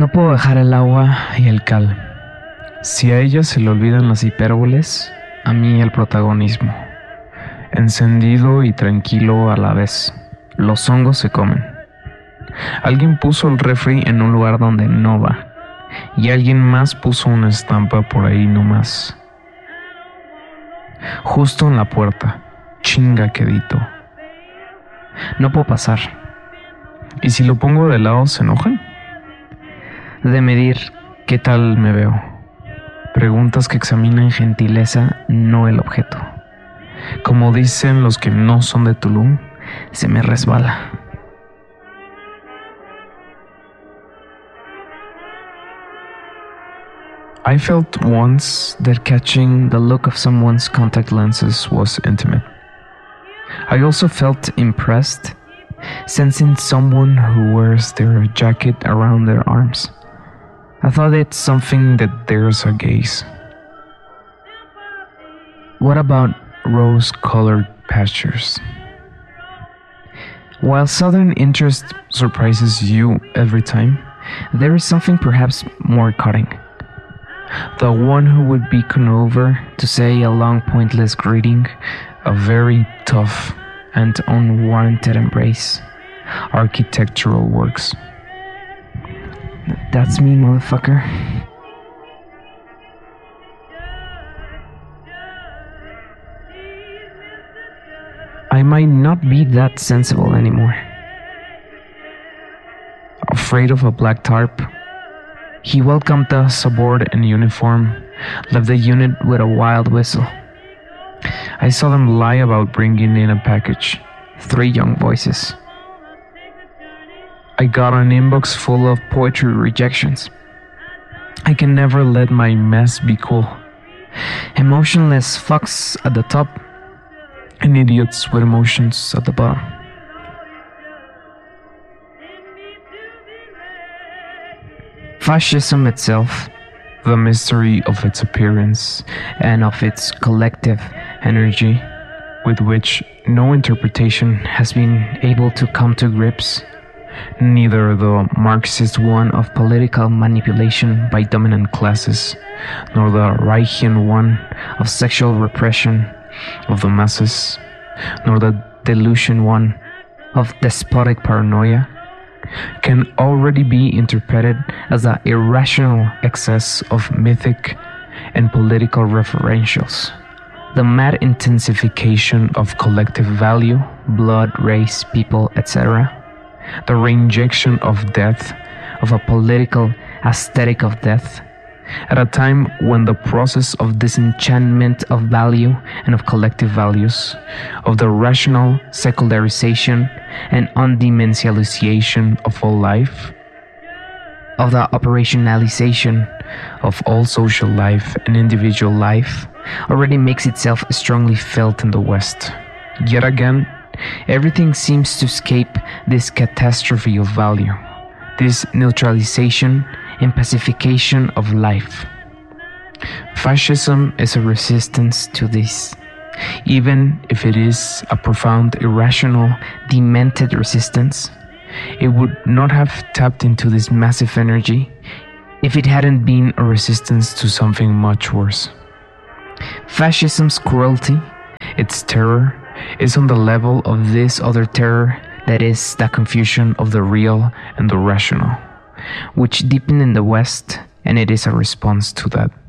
No puedo dejar el agua y el cal. Si a ella se le olvidan las hipérboles, a mí el protagonismo. Encendido y tranquilo a la vez. Los hongos se comen. Alguien puso el refri en un lugar donde no va. Y alguien más puso una estampa por ahí nomás. Justo en la puerta. Chinga quedito. No puedo pasar. ¿Y si lo pongo de lado se enojan? De medir qué tal me veo. Preguntas que examinan gentileza, no el objeto. Como dicen los que no son de Tulum, se me resbala. I felt once that catching the look of someone's contact lenses was intimate. I also felt impressed, sensing someone who wears their jacket around their arms. I thought it's something that dares a gaze. What about rose-colored pastures? While southern interest surprises you every time, there is something perhaps more cutting. The one who would beckon over to say a long pointless greeting, a very tough and unwarranted embrace, architectural works. That's me, motherfucker. I might not be that sensible anymore. Afraid of a black tarp, he welcomed us aboard in uniform, left the unit with a wild whistle. I saw them lie about bringing in a package. 3 young voices. I got an inbox full of poetry rejections. I can never let my mess be cool. Emotionless fucks at the top, and idiots with emotions at the bottom. Fascism itself, the mystery of its appearance and of its collective energy, with which no interpretation has been able to come to grips, neither the Marxist one of political manipulation by dominant classes, nor the Reichian one of sexual repression of the masses, nor the delusion one of despotic paranoia, can already be interpreted as the irrational excess of mythic and political referentials, the mad intensification of collective value, blood, race, people, etc., the reinjection of death, of a political aesthetic of death, at a time when the process of disenchantment of value and of collective values, of the rational secularization and undimensionalization of all life, of the operationalization of all social life and individual life, already makes itself strongly felt in the West. Yet again, everything seems to escape this catastrophe of value, this neutralization and pacification of life. Fascism is a resistance to this, even if it is a profound, irrational, demented resistance. It would not have tapped into this massive energy if it hadn't been a resistance to something much worse. Fascism's cruelty, its terror, is on the level of this other terror that is the confusion of the real and the rational, which deepened in the West, and it is a response to that.